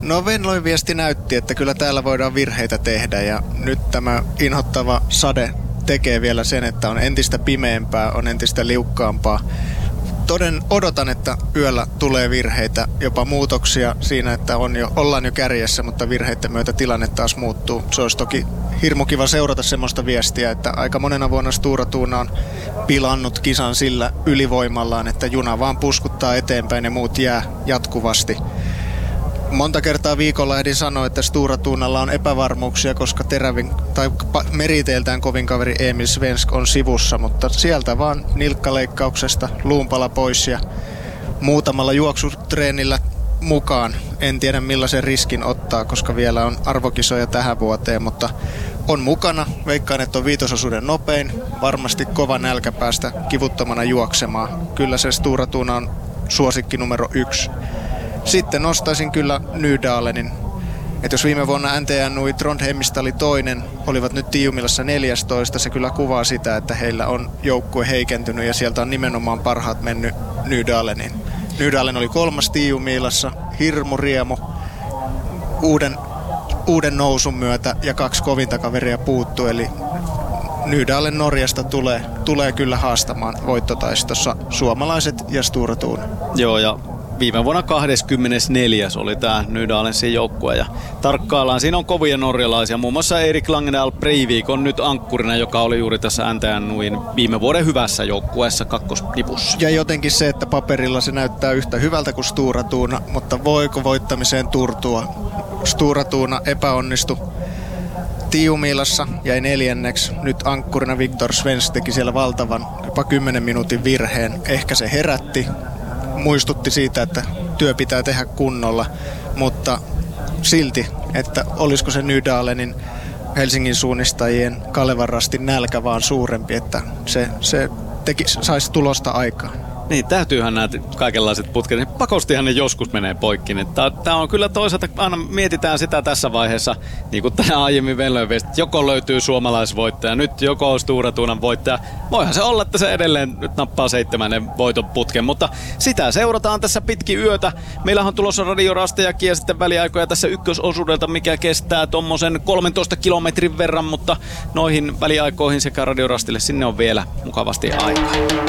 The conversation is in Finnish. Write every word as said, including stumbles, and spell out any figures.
No Venloin viesti näytti, että kyllä täällä voidaan virheitä tehdä ja nyt tämä inhottava sade tekee vielä sen, että on entistä pimeämpää, on entistä liukkaampaa. Toden odotan, että yöllä tulee virheitä, jopa muutoksia siinä, että on jo, ollaan jo kärjessä, mutta virheiden myötä tilanne taas muuttuu. Se olisi toki hirmu kiva seurata semmoista viestiä, että aika monena vuonna Stora Tuuna on pilannut kisan sillä ylivoimallaan, että juna vaan puskuttaa eteenpäin ja muut jää jatkuvasti. Monta kertaa viikolla ehdin sanoa, että Stora Tuunalla on epävarmuuksia, koska terävin tai meriteiltään kovin kaveri Emil Svensk on sivussa, mutta sieltä vaan nilkkaleikkauksesta luunpala pois ja muutamalla juoksutreenillä mukaan. En tiedä millaisen riskin ottaa, koska vielä on arvokisoja tähän vuoteen, mutta on mukana. Veikkaan, että on viitososuuden nopein. Varmasti kova nälkä päästä kivuttomana juoksemaan. Kyllä se Stora Tuuna on suosikki numero yksi. Sitten nostaisin kyllä Nydalenin. Että jos viime vuonna N T N U Trondheimista oli toinen, olivat nyt Tiiumilassa neljästoista, se kyllä kuvaa sitä, että heillä on joukkue heikentynyt ja sieltä on nimenomaan parhaat mennyt Nydalenin. Nydalen oli kolmas Tiiumilassa, hirmu riemu uuden, uuden nousun myötä ja kaksi kovinta kaveria puuttuu, eli Nydalen Norjasta tulee, tulee kyllä haastamaan voittotaistossa suomalaiset ja Stora Tuuna. Joo, ja viime vuonna kahdeskymmenesneljäs oli tämä Nydalensin joukkue ja tarkkaillaan. Siinä on kovia norjalaisia. Muun muassa Erik Langedal Breivik on nyt ankkurina, joka oli juuri tässä N T N U:n viime vuoden hyvässä joukkueessa kakkosnipussa. Ja jotenkin se, että paperilla se näyttää yhtä hyvältä kuin Stora Tuuna, mutta voiko voittamiseen turtua? Stora Tuuna epäonnistui Tiiumilassa, jäi neljänneksi. Nyt ankkurina Viktor Svensk teki siellä valtavan jopa kymmenen minuutin virheen. Ehkä se herätti. Muistutti siitä, että työ pitää tehdä kunnolla, mutta silti, että olisiko se Nydalenin Helsingin suunnistajien Kalevan rastin nälkä vaan suurempi, että se, se teki, saisi tulosta aikaan. Niin, täytyyhän nämä kaikenlaiset putket, niin pakostihan ne joskus menee poikki. Tämä on kyllä toisaalta, aina mietitään sitä tässä vaiheessa, niin kuin tänään aiemmin Venloin viesti, että joko löytyy suomalaisvoittaja, nyt joko on Stora Tuunan voittaja. Voihan se olla, että se edelleen nyt nappaa seitsemännen voiton putken, mutta sitä seurataan tässä pitkin yötä. Meillähän on tulossa radiorastejakin ja sitten väliaikoja tässä ykkösosuudelta, mikä kestää tommosen kolmentoista kilometrin verran, mutta noihin väliaikoihin sekä radiorastille sinne on vielä mukavasti aikaa.